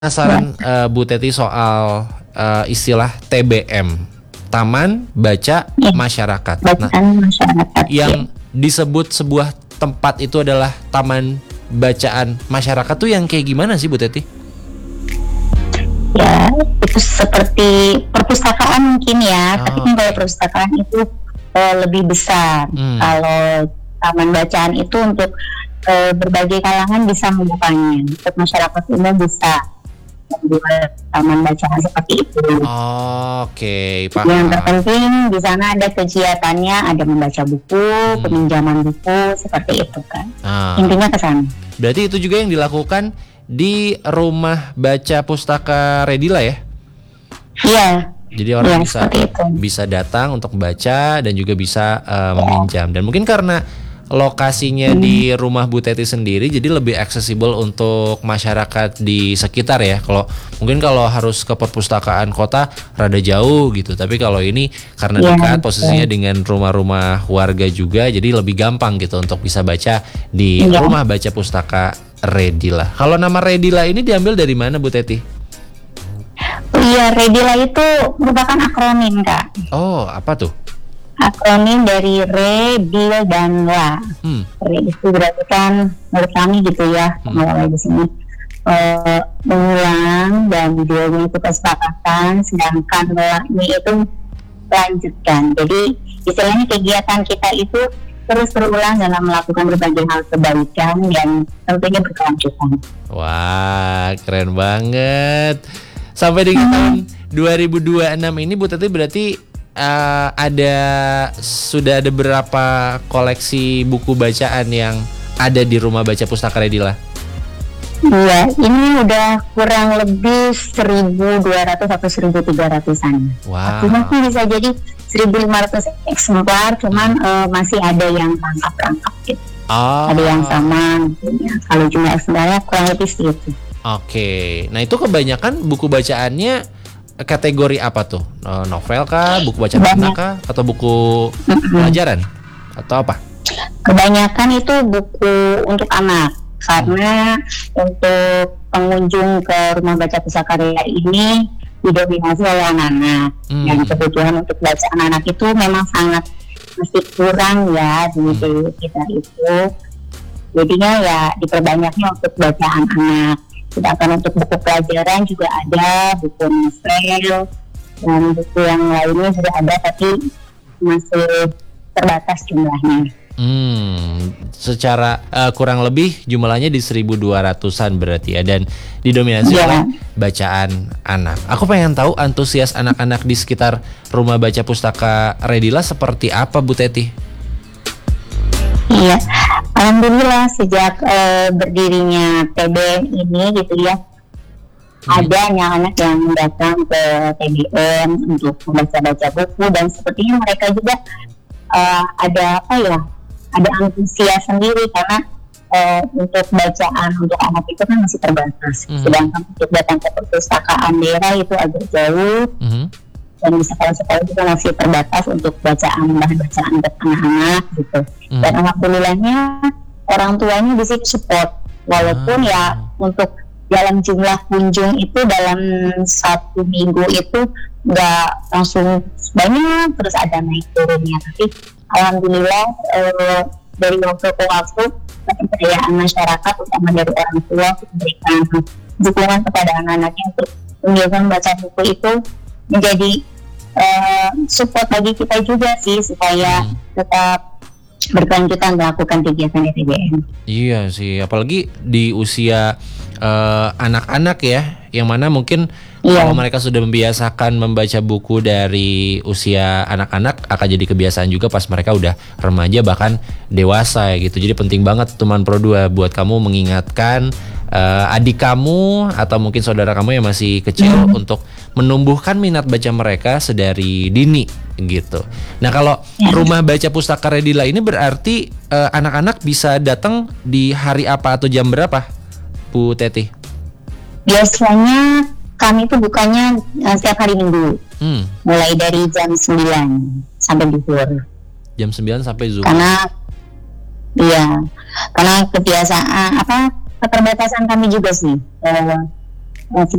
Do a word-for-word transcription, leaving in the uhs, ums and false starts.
Penasaran uh, Bu Teti soal uh, istilah T B M, Taman Baca ya, Masyarakat. Bacaan Nah, masyarakat. yang Ya. disebut sebuah tempat itu adalah Taman Bacaan Masyarakat tuh yang kayak gimana sih Bu Teti? Ya, itu seperti perpustakaan mungkin ya, Oh, tapi kan kalau perpustakaan itu uh, lebih besar. Hmm. Kalau taman bacaan itu untuk uh, berbagai kalangan bisa membukanya, untuk masyarakat umum bisa membuat taman bacaan seperti itu. Oh, Oke, okay, Yang paham. terpenting di sana ada kegiatannya, ada membaca buku, Hmm. peminjaman buku, seperti itu kan. Ah, Intinya ke sana. berarti itu juga yang dilakukan di Rumah Baca Pustaka Redila ya? Iya. Jadi orang Ya, bisa seperti itu. bisa datang untuk baca dan juga bisa uh, meminjam. Dan mungkin karena lokasinya di rumah Bu Teti sendiri, jadi lebih aksesibel untuk masyarakat di sekitar ya. Kalau mungkin kalau harus ke perpustakaan kota rada jauh gitu. Tapi kalau ini karena Ya, dekat posisinya betul. dengan rumah-rumah warga juga, jadi lebih gampang gitu untuk bisa baca di Ya. Rumah Baca Pustaka Redila. Kalau nama Redila ini diambil dari mana Bu Teti? Oh iya, Redila itu merupakan akronim, Kak. Oh, apa tuh? Akronim dari Re, Dil, dan La. Hmm. Re itu berarti kan menurut kami gitu ya, Hmm. mulai di sini eh, mengulang, dan Dilnya itu kesepakatan, sedangkan La-nya itu lanjutkan. Jadi istilahnya kegiatan kita itu terus berulang dalam melakukan berbagai hal kebaikan yang tentunya berkelanjutan. Wah, keren banget. Sampai di tahun dua ribu dua puluh enam ini Bu Teti berarti uh, ada sudah ada berapa koleksi buku bacaan yang ada di Rumah Baca Pustaka Redila? Iya, ini udah kurang lebih seribu dua ratus atau seribu tiga ratusan. Wow. Mungkin bisa jadi seribu lima ratus eksemplar, cuman eh, masih ada yang rangkap-rangkap gitu. Oh. Ada yang sama gitu ya. Kalau jumlah eksemplarnya kurang lebih segitu. Oke. Nah, itu kebanyakan buku bacaannya kategori apa tuh? No- Novel kah, buku bacaan Banyak. anak kah, atau buku pelajaran? Atau apa? Kebanyakan itu buku untuk anak, karena untuk pengunjung ke Rumah Baca Pustaka Redila ini didominasi oleh anak-anak. Hmm. Dan kebutuhan untuk bacaan anak itu memang sangat masih kurang ya di di kita itu. Jadinya ya diperbanyaknya untuk bacaan anak. Sedangkan untuk buku pelajaran juga ada, buku novel dan buku yang lainnya juga ada, tapi masih terbatas jumlahnya. Hmm, secara uh, kurang lebih jumlahnya di seribu dua ratusan berarti ya, dan didominasi Iya. oleh bacaan anak. Aku pengen tahu antusias anak-anak di sekitar Rumah Baca Pustaka Redila seperti apa Bu Teti? Iya, alhamdulillah sejak eh, berdirinya T B M ini gitu ya, ada anak-anak yang datang ke T B M untuk membaca-baca buku, dan sepertinya mereka juga eh, ada apa ya, ada antusias sendiri karena eh, untuk bacaan untuk anak itu kan masih terbatas. Mhm. Sedangkan untuk datang ke perpustakaan daerah itu agak jauh, Mhm. dan di sekolah-sekolah juga masih terbatas untuk bacaan bahan bacaan untuk anak-anak gitu. Hmm. Dan alhamdulillahnya orang tuanya di situ support, walaupun Ah. ya untuk dalam jumlah kunjung itu dalam satu minggu itu nggak langsung banyak, terus ada naik turunnya, tapi alhamdulillah eh, dari waktu ke waktu kepercayaan masyarakat utama dari orang tua untuk memberikan dukungan kepada anak-anaknya untuk menjaga baca buku itu menjadi uh, support bagi kita juga sih, supaya Hmm. tetap berkelanjutan melakukan kegiatan T B M. Iya sih, apalagi di usia eh, anak-anak ya, yang mana mungkin Iya. kalau mereka sudah membiasakan membaca buku dari usia anak-anak, akan jadi kebiasaan juga pas mereka udah remaja bahkan dewasa ya gitu. Jadi penting banget teman Pro dua buat kamu mengingatkan eh, adik kamu atau mungkin saudara kamu yang masih kecil untuk menumbuhkan minat baca mereka sedari dini gitu. Nah, kalau Ya. Rumah Baca Pustaka Redila ini berarti eh, anak-anak bisa datang di hari apa atau jam berapa, Bu Teti? Biasanya kami itu bukannya uh, setiap hari Minggu, Hmm, mulai dari jam sembilan sampai zuhur. jam sembilan sampai zuhur. Karena iya, karena kebiasaan apa keterbatasan kami juga sih. Eh, eh,